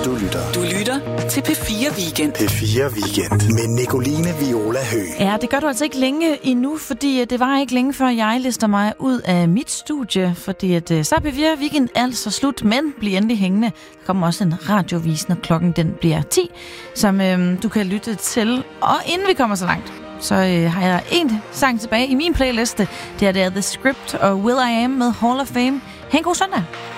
Du lytter til P4 Weekend. P4 Weekend med Nicoline Viola Høgh. Ja, det gør du altså ikke længe endnu, fordi det var ikke længe før jeg lister mig ud af mit studie, fordi at så er P4 Weekend altså slut, men bliv endelig hængende. Der kommer også en radiovis, når klokken den bliver 10, som du kan lytte til. Og inden vi kommer så langt, så har jeg en sang tilbage i min playliste. Det er The Script og Will I Am med Hall of Fame. Ha' en god søndag.